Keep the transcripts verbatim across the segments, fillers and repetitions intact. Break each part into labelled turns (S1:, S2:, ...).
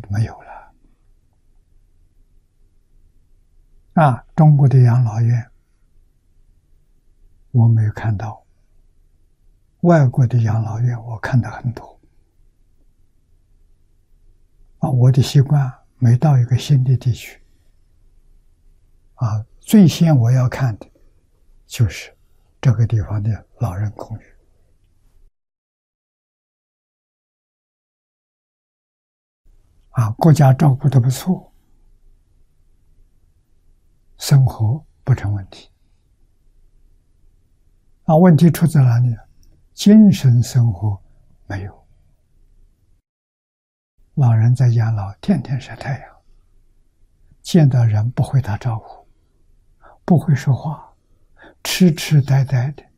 S1: 没有了。啊，中国的养老院我没有看到，外国的养老院我看到很多。啊，我的习惯每到一个新的地区，啊，最先我要看的就是这个地方的老人公寓。啊，国家照顾得不错，生活不成问题。啊，问题出在哪里？精神生活没有。老人在养老，天天晒太阳，见到人不会打招呼，不会说话，痴痴呆呆的，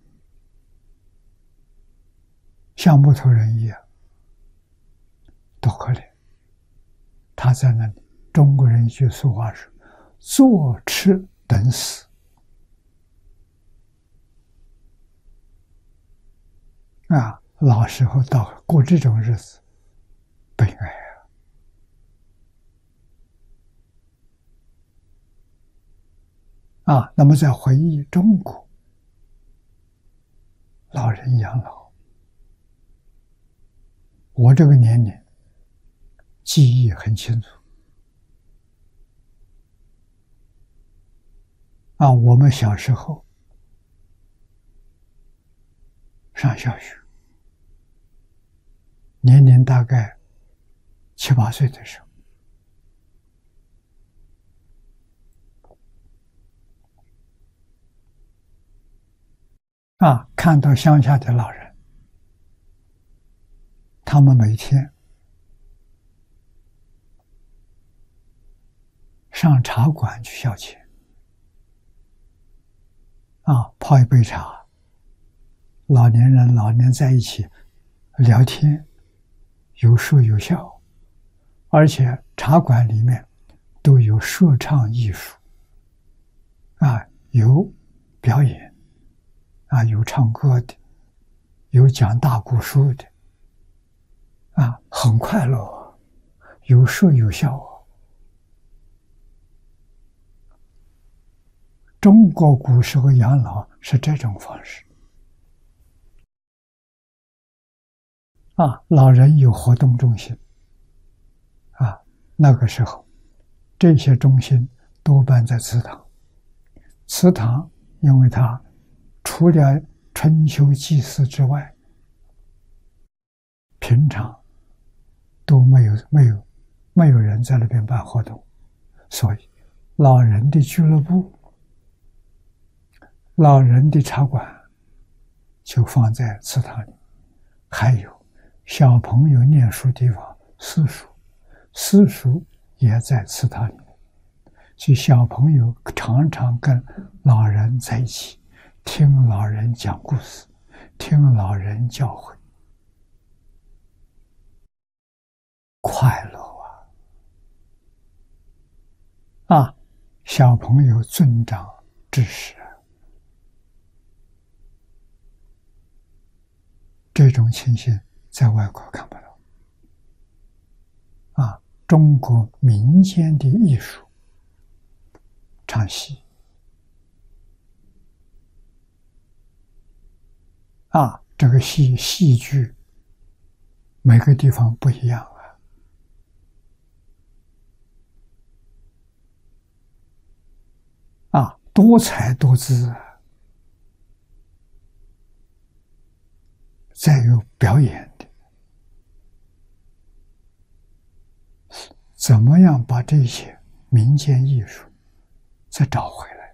S1: 像木头人一样，多可怜。他在那里，中国人一句俗话说：“坐吃等死。”啊，老时候到过这种日子，悲哀啊！啊，那么在回忆中国老人养老，我这个年龄记忆很清楚。啊，我们小时候上小学，年龄大概七八岁的时候，啊，看到乡下的老人，他们每天上茶馆去消遣，啊，泡一杯茶，老年人老年在一起聊天，有说有笑，而且茶馆里面都有说唱艺术，啊，有表演，啊，有唱歌的，有讲大古书的，啊，很快乐，有说有笑。中国古时候养老是这种方式。啊，老人有活动中心，啊，那个时候这些中心多半在祠堂。祠堂因为它除了春秋祭祀之外，平常都没有没有没有人在那边办活动，所以老人的俱乐部、老人的茶馆就放在祠堂里，还有小朋友念书地方私塾，私塾也在祠堂里面，所以小朋友常常跟老人在一起，听老人讲故事，听老人教诲，快乐啊！啊，小朋友尊长知识，这种情形在外国看不到。啊，中国民间的艺术，唱戏，啊，这个戏戏剧每个地方不一样啊，啊，多彩多姿，再有表演的，怎么样把这些民间艺术再找回来？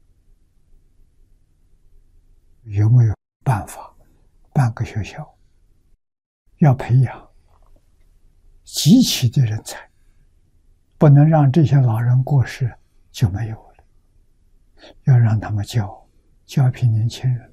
S1: 有没有办法办个学校？要培养集齐的人才，不能让这些老人过世就没有了，要让他们教教一批年轻人，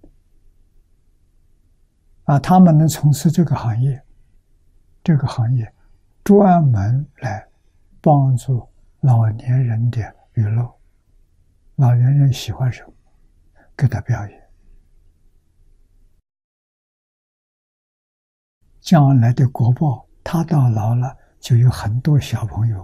S1: 啊，他们能从事这个行业，这个行业专门来帮助老年人的娱乐，老年人喜欢什么，给他表演，将来的国报，他到老了就有很多小朋友